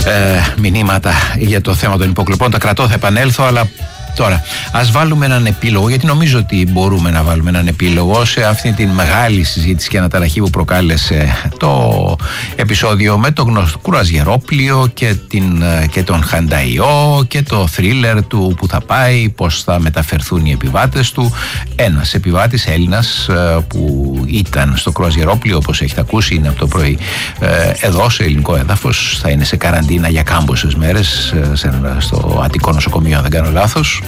μηνύματα για το θέμα των υποκλοπών. Τα κρατώ, θα επανέλθω, αλλά τώρα ας βάλουμε έναν επίλογο, γιατί νομίζω ότι μπορούμε να βάλουμε έναν επίλογο σε αυτή τη μεγάλη συζήτηση και αναταραχή που προκάλεσε το επεισόδιο με το γνωστό κουραζιερόπλιο και τον Χανταϊό και το θρίλερ του που θα πάει, πώς θα μεταφερθούν οι επιβάτες του. Ένας επιβάτης Έλληνας που ήταν στο κουραζιερόπλιο, όπως έχετε ακούσει, είναι από το πρωί εδώ σε ελληνικό έδαφος, θα είναι σε καραντίνα για κάμποσες μέρες στο Αττικό νοσοκομείο, αν δεν κάνω λάθος.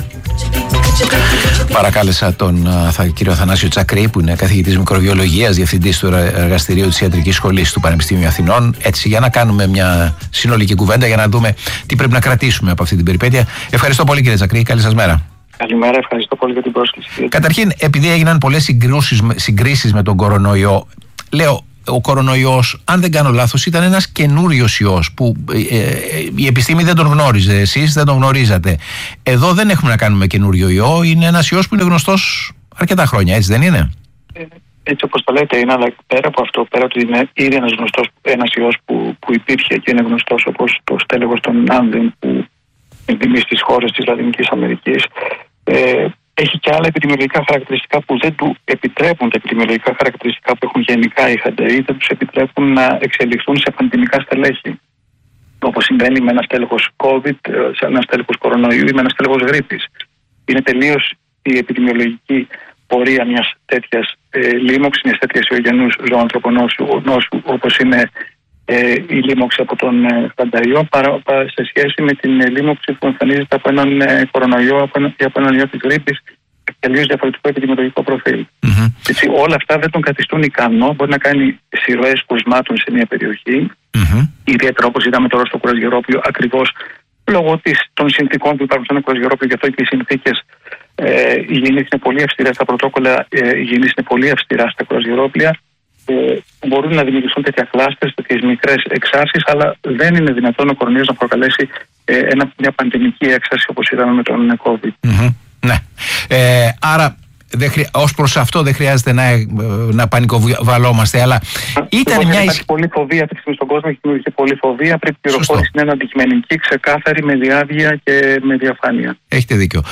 Παρακάλεσα τον κύριο Αθανάσιο Τσακρή, που είναι καθηγητής μικροβιολογίας, διευθυντής του εργαστηρίου της Ιατρικής Σχολής του Πανεπιστήμιου Αθηνών, έτσι για να κάνουμε μια συνολική κουβέντα, για να δούμε τι πρέπει να κρατήσουμε από αυτή την περιπέτεια. Ευχαριστώ πολύ, κύριε Τσακρή, καλή σας μέρα. Καλημέρα, ευχαριστώ πολύ για την πρόσκληση. Καταρχήν, επειδή έγιναν πολλές συγκρίσεις με τον κορονοϊό, λέω, ο κορονοϊός, αν δεν κάνω λάθος, ήταν ένας καινούριος ιός που η επιστήμη δεν τον γνώριζε, εσείς δεν τον γνωρίζατε. Εδώ δεν έχουμε να κάνουμε καινούριο ιό, είναι ένας ιός που είναι γνωστός αρκετά χρόνια, έτσι δεν είναι? Έτσι όπως το λέτε είναι, αλλά πέρα από αυτό, πέρα από ότι είναι ήδη ένας ιός που υπήρχε και είναι γνωστός, όπως το στέλεχος των Άνδεν που εντιμεί στις χώρες της Λατινικής Αμερικής, έχει και άλλα επιδημιολογικά χαρακτηριστικά που δεν του επιτρέπουν, τα επιδημιολογικά χαρακτηριστικά που έχουν γενικά οι Χανταϊοί, δεν τους επιτρέπουν να εξελιχθούν σε πανδημικά στελέχη. Όπως συμβαίνει με ένα στέλεχος COVID, σε ένα στέλεχος κορονοϊού ή με ένα στέλεχος γρίπης. Είναι τελείως η επιδημιολογική πορεία μιας τέτοιας λίμωξης, μιας τέτοιας ιογενούς ζωοανθρωπονόσου, όπως είναι η λίμωξη από τον Χανταϊό, σε σχέση με την λίμωξη που εμφανίζεται από έναν κορονοϊό ή από έναν ιό της γρίπης, τελείως διαφορετικό επιδημιολογικό προφίλ. Έτσι, όλα αυτά δεν τον καθιστούν ικανό. Μπορεί να κάνει σειροές κρουσμάτων σε μια περιοχή, ιδιαίτερα όπως είδαμε τώρα στο κουραζιερόπλιο, ακριβώς λόγω των συνθήκων που υπάρχουν στο κουραζιερόπλιο. Γι' αυτό και οι συνθήκες υγιεινής είναι πολύ αυστηρές, τα πρωτόκολλα υγιεινής είναι πολύ αυστηρά στα κουραζιερόπλια. Μπορούν να δημιουργηθούν τέτοια κλάστερς, τέτοιες μικρές εξάρσεις, αλλά δεν είναι δυνατόν ο κορονοϊός να προκαλέσει μια πανδημική έξαρση όπως είδαμε με τον COVID. Ναι. Άρα ως προς αυτό δεν χρειάζεται να πανικοβαλόμαστε, αλλά ήταν μια... Υπάρχει πολλή φοβία αυτή τη στιγμή στον κόσμο, έχει δημιουργηθεί πολλή φοβία. Πρέπει η πληροφόρηση να είναι αντικειμενική, ξεκάθαρη, με διάβια και με διαφάνεια. Έχετε δίκιο.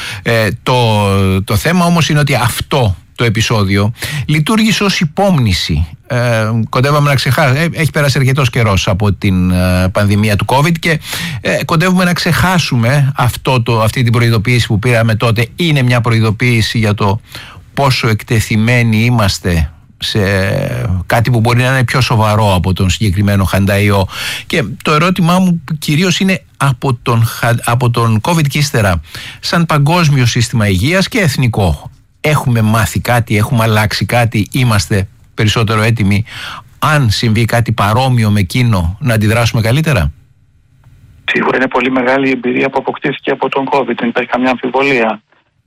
Το θέμα όμως είναι ότι αυτό το επεισόδιο λειτουργήσε ως υπόμνηση. Κοντεύαμε να ξεχάσουμε, έχει περάσει αρκετός καιρός από την πανδημία του COVID και κοντεύουμε να ξεχάσουμε αυτή την προειδοποίηση που πήραμε τότε. Είναι μια προειδοποίηση για το πόσο εκτεθειμένοι είμαστε σε κάτι που μπορεί να είναι πιο σοβαρό από τον συγκεκριμένο Χανταϊό. Και το ερώτημά μου κυρίως είναι από τον COVID και ύστερα, σαν παγκόσμιο σύστημα υγείας και εθνικό, έχουμε μάθει κάτι, έχουμε αλλάξει κάτι, είμαστε περισσότερο έτοιμοι, αν συμβεί κάτι παρόμοιο με εκείνο, να αντιδράσουμε καλύτερα? Σίγουρα είναι πολύ μεγάλη η εμπειρία που αποκτήθηκε από τον COVID, δεν υπάρχει καμιά αμφιβολία.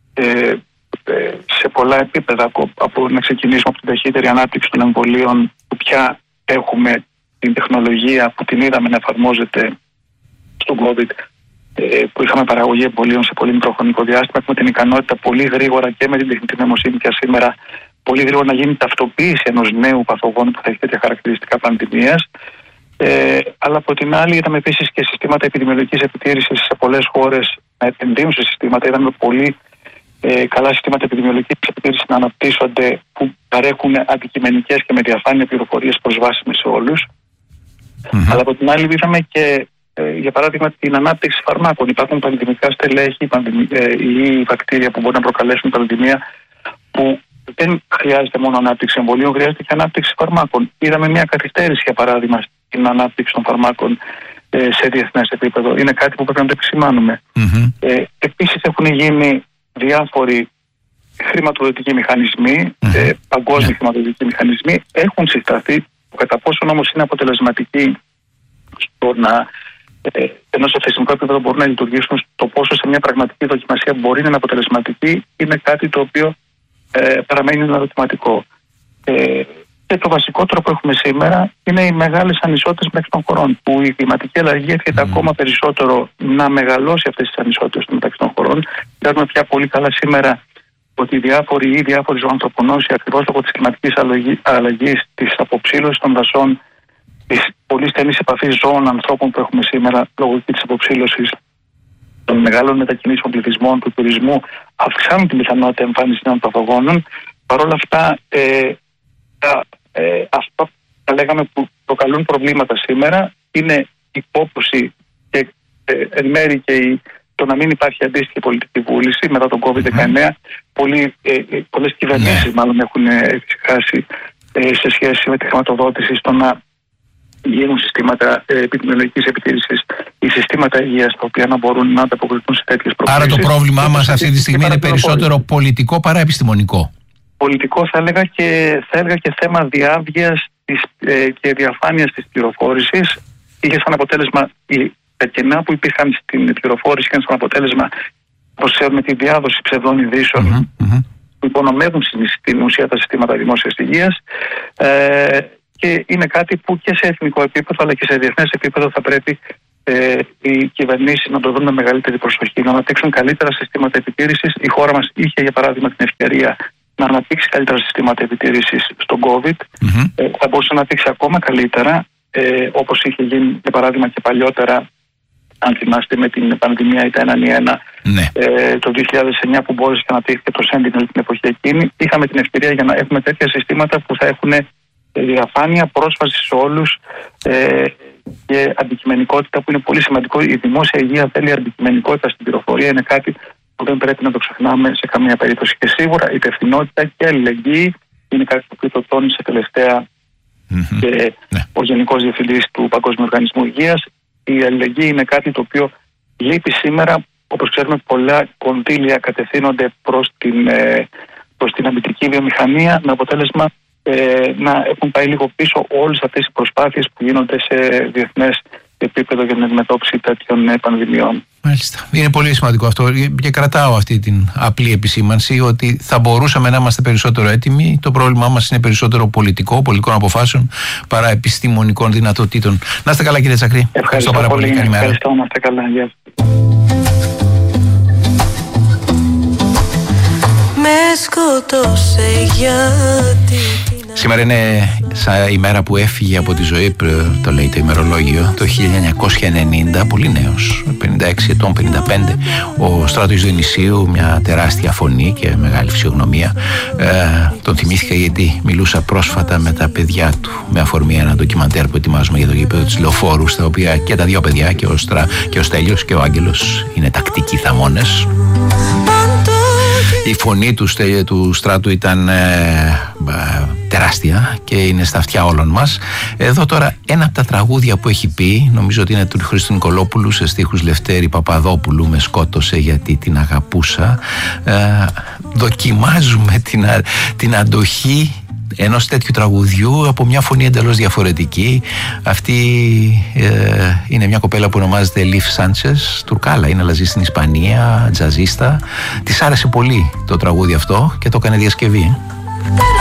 Σε πολλά επίπεδα, από να ξεκινήσουμε από την ταχύτερη ανάπτυξη των εμβολίων, που πια έχουμε την τεχνολογία που την είδαμε να εφαρμόζεται στον COVID, που είχαμε παραγωγή εμβολίων σε πολύ μικρό χρονικό διάστημα, έχουμε την ικανότητα πολύ γρήγορα και με την τεχνητή νοημοσύνη και σήμερα πολύ γρήγορα να γίνει ταυτοποίηση ενός νέου παθογόνου που θα έχει τέτοια χαρακτηριστικά πανδημίας. Αλλά από την άλλη, είδαμε επίσης και συστήματα επιδημιολογικής επιτήρησης σε πολλές χώρες να επενδύουν σε συστήματα. Είδαμε πολύ καλά συστήματα επιδημιολογικής επιτήρησης να αναπτύσσονται, που παρέχουν αντικειμενικές και με διαφάνεια πληροφορίες προσβάσιμες σε όλους. Αλλά από την άλλη, είδαμε και για παράδειγμα την ανάπτυξη φαρμάκων. Υπάρχουν πανδημικά στελέχη ή βακτήρια που μπορεί να προκαλέσουν πανδημία, που δεν χρειάζεται μόνο ανάπτυξη εμβολίων, χρειάζεται και ανάπτυξη φαρμάκων. Είδαμε μια καθυστέρηση, για παράδειγμα, στην ανάπτυξη των φαρμάκων σε διεθνές επίπεδο. Είναι κάτι που πρέπει να το επισημάνουμε. Επίσης, έχουν γίνει διάφοροι χρηματοδοτικοί μηχανισμοί, παγκόσμιοι χρηματοδοτικοί μηχανισμοί, έχουν συσταθεί. Κατά πόσον όμως είναι αποτελεσματικοί στο να ενώ σε θεσμικό επίπεδο μπορούν να λειτουργήσουν, το πόσο σε μια πραγματική δοκιμασία μπορεί να είναι αποτελεσματική, είναι κάτι το οποίο παραμένει ένα ερωτηματικό. Και το βασικότερο που έχουμε σήμερα είναι οι μεγάλες ανισότητες μεταξύ των χωρών, που η κλιματική αλλαγή έρχεται ακόμα περισσότερο να μεγαλώσει αυτές τις ανισότητες μεταξύ των χωρών. Ξέρουμε πια πολύ καλά σήμερα ότι οι διάφοροι ζωοανθρωπονόσοι, ακριβώς λόγω της κλιματικής αλλαγής, της αποψήλωσης των δασών της πολύ στενής επαφής ζώων ανθρώπων που έχουμε σήμερα λόγω της αποψήλωσης των μεγάλων μετακινήσεων πληθυσμών, του τουρισμού, αυξάνουν τη πιθανότητα εμφάνιση νέων παθογόνων. Παρ' όλα αυτά, αυτό θα λέγαμε που προκαλούν προβλήματα σήμερα είναι η κόπωση και εν μέρει και το να μην υπάρχει αντίστοιχη πολιτική βούληση μετά τον COVID-19. Πολλές κυβερνήσεις μάλλον έχουν χάσει σε σχέση με τη χρηματοδότηση στο να γίνουν συστήματα επιδημιολογικής επιτήρησης ή συστήματα υγείας τα οποία να μπορούν να ανταποκριθούν σε τέτοιες προκλήσεις. Άρα το πρόβλημά μας αυτή τη στιγμή είναι περισσότερο πολιτικό παρά επιστημονικό. Πολιτικό θα έλεγα και θέμα διάβγειας και διαφάνειας της πληροφόρησης. Είχε σαν αποτέλεσμα τα κενά που υπήρχαν στην πληροφόρηση είχαν σαν αποτέλεσμα, όπως ξέρουμε, τη διάδοση ψευδών ειδήσεων που υπονομεύουν στην ουσία τα συστήματα δημόσιας υγείας. Και είναι κάτι που και σε εθνικό επίπεδο αλλά και σε διεθνές επίπεδο θα πρέπει οι κυβερνήσεις να το δουν με μεγαλύτερη προσοχή, να αναπτύξουν καλύτερα συστήματα επιτήρησης. Η χώρα μας είχε, για παράδειγμα, την ευκαιρία να αναπτύξει καλύτερα συστήματα επιτήρησης στον COVID. Θα μπορούσε να αναπτύξει ακόμα καλύτερα, όπως είχε γίνει, για παράδειγμα, και παλιότερα, αν θυμάστε, με την πανδημία ή τα 1-1 το 2009 που μπόρεσε να αναπτύχθηκε το Sentinel την εποχή εκείνη. Είχαμε την ευκαιρία για να έχουμε τέτοια συστήματα που θα έχουν διαφάνεια, πρόσβαση σε όλους και αντικειμενικότητα, που είναι πολύ σημαντικό. Η δημόσια υγεία θέλει αντικειμενικότητα στην πληροφορία, είναι κάτι που δεν πρέπει να το ξεχνάμε σε καμία περίπτωση. Και σίγουρα η υπευθυνότητα και αλληλεγγύη είναι κάτι που το τόνισε τελευταία και ο Γενικός Διευθυντής του Παγκόσμιου Οργανισμού Υγείας. Η αλληλεγγύη είναι κάτι το οποίο λείπει σήμερα. Όπως ξέρουμε, πολλά κονδύλια κατευθύνονται προς την αμυντική βιομηχανία, με αποτέλεσμα να έχουν πάει λίγο πίσω όλες αυτές οι προσπάθειες που γίνονται σε διεθνές επίπεδο για την αντιμετώπιση τέτοιων πανδημιών. Μάλιστα. Είναι πολύ σημαντικό αυτό και κρατάω αυτή την απλή επισήμανση ότι θα μπορούσαμε να είμαστε περισσότερο έτοιμοι. Το πρόβλημά μας είναι περισσότερο πολιτικών αποφάσεων παρά επιστημονικών δυνατοτήτων. Να είστε καλά, κύριε Τσακρή. Ευχαριστώ πάρα πολύ. Ευχαριστώ, να είστε καλά. Γεια. Με σκότωσε γιατί. Σήμερα είναι η μέρα που έφυγε από τη ζωή, το λέει το ημερολόγιο, το 1990, πολύ νέος, 56 ετών, 55, ο Στράτος Διονυσίου, μια τεράστια φωνή και μεγάλη φυσιογνωμία. Τον θυμήθηκα γιατί μιλούσα πρόσφατα με τα παιδιά του, με αφορμή ένα ντοκιμαντέρ που ετοιμάζουμε για το γήπεδο της Λεωφόρου, στα οποία και τα δύο παιδιά, και ο Στέλιος και ο Άγγελος, είναι τακτικοί θαμώνες. Η φωνή του Στράτου ήταν τεράστια και είναι στα αυτιά όλων μας. Εδώ τώρα ένα από τα τραγούδια που έχει πει, νομίζω ότι είναι του Χρήστου Νικολόπουλου σε στίχους Λευτέρη Παπαδόπουλου, «Με σκότωσε γιατί την αγαπούσα». Δοκιμάζουμε την αντοχή ενός τέτοιου τραγουδιού από μια φωνή εντελώς διαφορετική. Αυτή είναι μια κοπέλα που ονομάζεται Λιφ Σάντσες, Τουρκάλα είναι, αλλά ζει στην Ισπανία, τζαζίστα. Της άρεσε πολύ το τραγούδι αυτό και το έκανε διασκευή.